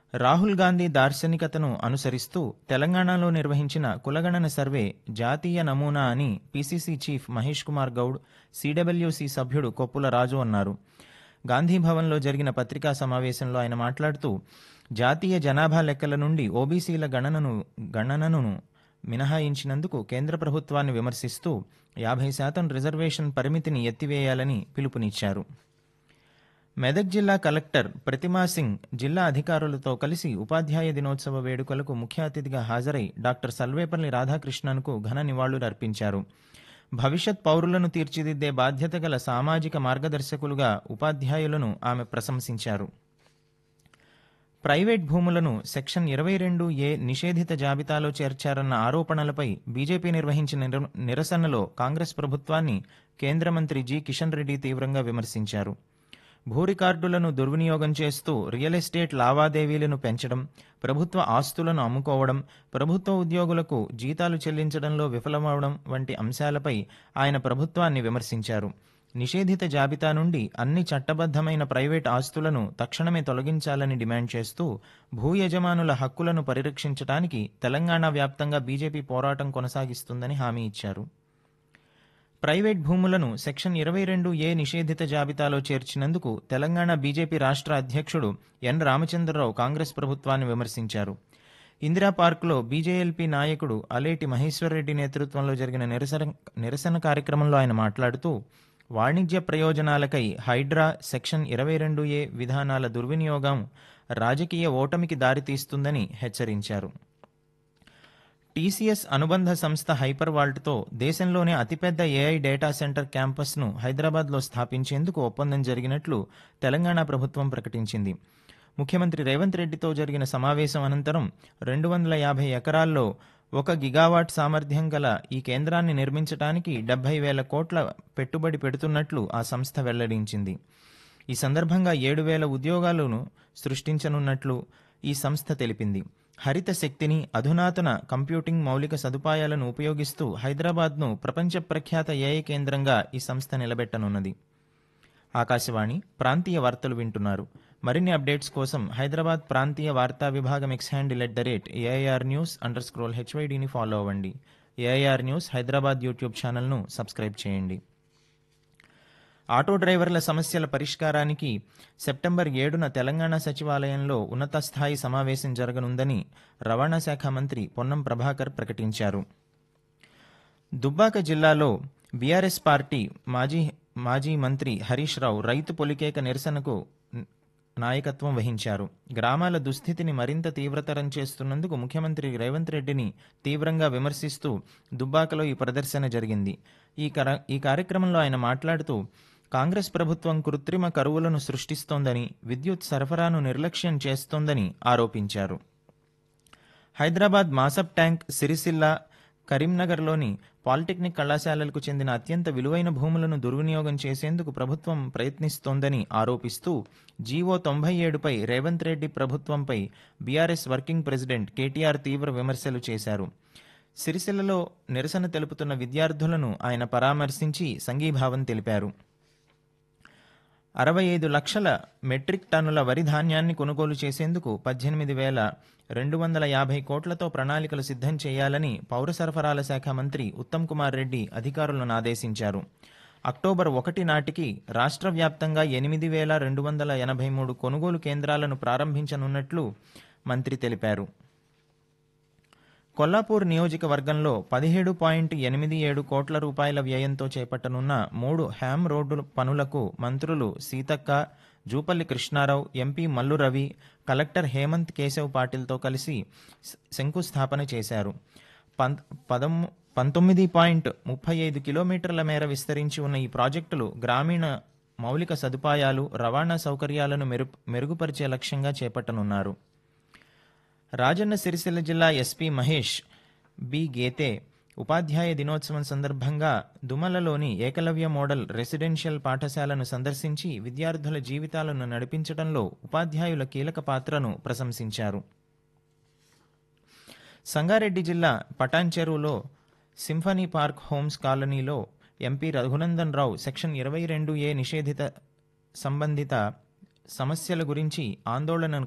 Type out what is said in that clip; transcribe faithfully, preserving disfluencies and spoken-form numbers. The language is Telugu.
రాహుల్ గాంధీ దార్శనికతను అనుసరిస్తూ తెలంగాణలో నిర్వహించిన కులగణన సర్వే జాతీయ నమూనా అని PCC chief Mahesh Kumar Goud, CWC సభ్యుడు కొప్పుల రాజు అన్నారు. గాంధీభవన్లో జరిగిన పత్రికా సమావేశంలో ఆయన మాట్లాడుతూ, జాతీయ జనాభా లెక్కల నుండి ఓబీసీల గణనను గణనను మినహాయించినందుకు కేంద్ర ప్రభుత్వాన్ని విమర్శిస్తూ యాభై శాతం రిజర్వేషన్ పరిమితిని ఎత్తివేయాలని పిలుపునిచ్చారు. మెదక్ జిల్లా కలెక్టర్ ప్రతిమా సింగ్ జిల్లా అధికారులతో కలిసి ఉపాధ్యాయ దినోత్సవ వేడుకలకు ముఖ్య అతిథిగా హాజరై డాక్టర్ సల్వేపల్లి రాధాకృష్ణన్కు ఘన నివాళులర్పించారు. భవిష్యత్ పౌరులను తీర్చిదిద్దే బాధ్యత గల సామాజిక మార్గదర్శకులుగా ఉపాధ్యాయులను ఆమె ప్రశంసించారు. ప్రైవేట్ భూములను సెక్షన్ ఇరవై రెండు ఏ నిషేధిత జాబితాలో చేర్చారన్న ఆరోపణలపై బీజేపీ నిర్వహించిన నిరసనలో కాంగ్రెస్ ప్రభుత్వాన్ని కేంద్ర మంత్రి జి కిషన్ రెడ్డి తీవ్రంగా విమర్శించారు. భూ రికార్డులను దుర్వినియోగం చేస్తూ రియల్ ఎస్టేట్ లావాదేవీలను పెంచడం, ప్రభుత్వ ఆస్తులను అమ్ముకోవడం, ప్రభుత్వ ఉద్యోగులకు జీతాలు చెల్లించడంలో విఫలమవడం వంటి అంశాలపై ఆయన ప్రభుత్వాన్ని విమర్శించారు. నిషేధిత జాబితా నుండి అన్ని చట్టబద్దమైన ప్రైవేట్ ఆస్తులను తక్షణమే తొలగించాలని డిమాండ్ చేస్తూ భూ యజమానుల హక్కులను పరిరక్షించడానికి తెలంగాణ వ్యాప్తంగా బీజేపీ పోరాటం కొనసాగిస్తుందని హామీ ఇచ్చారు. ప్రైవేట్ భూములను సెక్షన్ ఇరవై రెండు ఏ నిషేధిత జాబితాలో చేర్చినందుకు తెలంగాణ బీజేపీ రాష్ట్ర అధ్యక్షుడు ఎన్ రామచంద్రరావు కాంగ్రెస్ ప్రభుత్వాన్ని విమర్శించారు. ఇందిరా పార్కులో బీజేఎల్పీ నాయకుడు అలేటి మహేశ్వర్రెడ్డి నేతృత్వంలో జరిగిన నిరసన నిరసన కార్యక్రమంలో ఆయన మాట్లాడుతూ, వాణిజ్య ప్రయోజనాలకై హైడ్రా, సెక్షన్ ఇరవై రెండు ఏ విధానాల దుర్వినియోగం రాజకీయ ఓటమికి దారితీస్తుందని హెచ్చరించారు. టీసీఎస్ అనుబంధ సంస్థ హైపర్ వాల్ట్తో దేశంలోనే అతిపెద్ద ఏఐ డేటా సెంటర్ క్యాంపస్ను హైదరాబాద్లో స్థాపించేందుకు ఒప్పందం జరిగినట్లు తెలంగాణ ప్రభుత్వం ప్రకటించింది. ముఖ్యమంత్రి రేవంత్ రెడ్డితో జరిగిన సమావేశం అనంతరం రెండు వందల యాభై ఎకరాల్లో ఒక గిగావాట్ సామర్థ్యం గల ఈ కేంద్రాన్ని నిర్మించడానికి డెబ్బై వేల కోట్ల పెట్టుబడి పెడుతున్నట్లు ఆ సంస్థ వెల్లడించింది. ఈ సందర్భంగా ఏడు వేల ఉద్యోగాలను సృష్టించనున్నట్లు ఈ సంస్థ తెలిపింది. హరిత శక్తిని, అధునాతన కంప్యూటింగ్ మౌలిక సదుపాయాలను ఉపయోగిస్తూ హైదరాబాద్ను ప్రపంచ ప్రఖ్యాత ఏఐ కేంద్రంగా ఈ సంస్థ నిలబెట్టనున్నది. ఆకాశవాణి ప్రాంతీయ వార్తలు వింటున్నారు. మరిన్ని అప్డేట్స్ కోసం హైదరాబాద్ ప్రాంతీయ వార్తా విభాగం X handle at the rate AIR news under scroll హెచ్వైడిని follow అవ్వండి. ఏఐఆర్ న్యూస్ హైదరాబాద్ యూట్యూబ్ ఛానల్ను సబ్స్క్రైబ్ చేయండి. ఆటో డ్రైవర్ల సమస్యల పరిష్కారానికి సెప్టెంబర్ ఏడున తెలంగాణ సచివాలయంలో ఉన్నతస్థాయి సమావేశం జరగనుందని రవాణా శాఖ మంత్రి పొన్నం ప్రభాకర్ ప్రకటించారు. దుబ్బాక జిల్లాలో బీఆర్ఎస్ పార్టీ మాజీ మాజీ మంత్రి హరీష్ రావు రైతు పొలికేక నిరసనకు నాయకత్వం వహించారు. గ్రామాల దుస్థితిని మరింత తీవ్రతరం చేస్తున్నందుకు ముఖ్యమంత్రి రేవంత్ రెడ్డిని తీవ్రంగా విమర్శిస్తూ దుబ్బాకలో ఈ ప్రదర్శన జరిగింది. ఈ కర ఈ కార్యక్రమంలో ఆయన మాట్లాడుతూ, కాంగ్రెస్ ప్రభుత్వం కృత్రిమ కరువులను సృష్టిస్తోందని, విద్యుత్ సరఫరాను నిర్లక్ష్యం చేస్తోందని ఆరోపించారు. హైదరాబాద్ మాసబ్ ట్యాంక్, సిరిసిల్ల, కరీంనగర్లోని పాలిటెక్నిక్ కళాశాలలకు చెందిన అత్యంత విలువైన భూములను దుర్వినియోగం చేసేందుకు ప్రభుత్వం ప్రయత్నిస్తోందని ఆరోపిస్తూ జీవో తొంభై ఏడుపై రేవంత్ రెడ్డి ప్రభుత్వంపై బీఆర్ఎస్ వర్కింగ్ ప్రెసిడెంట్ కేటీఆర్ తీవ్ర విమర్శలు చేశారు. సిరిసిల్లలో నిరసన తెలుపుతున్న విద్యార్థులను ఆయన పరామర్శించి సంఘీభావం తెలిపారు. అరవై ఐదు లక్షల మెట్రిక్ టన్నుల వరి ధాన్యాన్ని కొనుగోలు చేసేందుకు పద్దెనిమిది వేల రెండు వందల యాభై కోట్లతో ప్రణాళికలు సిద్ధం చేయాలని పౌర సరఫరాల శాఖ మంత్రి ఉత్తమ్ కుమార్ రెడ్డి అధికారులను ఆదేశించారు. అక్టోబర్ ఒకటి నాటికి రాష్ట్ర వ్యాప్తంగా ఎనిమిది వేల రెండు వందల ఎనభై మూడు కొనుగోలు కేంద్రాలను ప్రారంభించనున్నట్లు మంత్రి తెలిపారు. కొల్లాపూర్ నియోజకవర్గంలో పదిహేడు పాయింట్ ఎనిమిది ఏడు కోట్ల రూపాయల వ్యయంతో చేపట్టనున్న మూడు హ్యామ్ రోడ్డు పనులకు మంత్రులు సీతక్క, జూపల్లి కృష్ణారావు, ఎంపీ మల్లు రవి, కలెక్టర్ హేమంత్ కేశవ్ పాటిల్తో కలిసి శంకుస్థాపన చేశారు. పదం పంతొమ్మిది పాయింట్ ముప్పై ఐదు కిలోమీటర్ల మేర విస్తరించి ఉన్న ఈ ప్రాజెక్టులు గ్రామీణ మౌలిక సదుపాయాలు, రవాణా సౌకర్యాలను మెరు మెరుగుపరిచే లక్ష్యంగా చేపట్టనున్నారు. రాజన్న సిరిసిల్ల జిల్లా ఎస్పీ మహేష్ బి గేతే ఉపాధ్యాయ దినోత్సవం సందర్భంగా దుమలలోని ఏకలవ్య మోడల్ రెసిడెన్షియల్ పాఠశాలను సందర్శించి విద్యార్థుల జీవితాలను నడిపించడంలో ఉపాధ్యాయుల కీలక పాత్రను ప్రశంసించారు. సంగారెడ్డి జిల్లా పటాన్చెరువులో సింఫనీ పార్క్ హోమ్స్ కాలనీలో ఎంపీ రఘునందన్ రావు సెక్షన్ ఇరవై రెండు ఏ నిషేధిత సంబంధిత సమస్యల గురించి ఆందోళన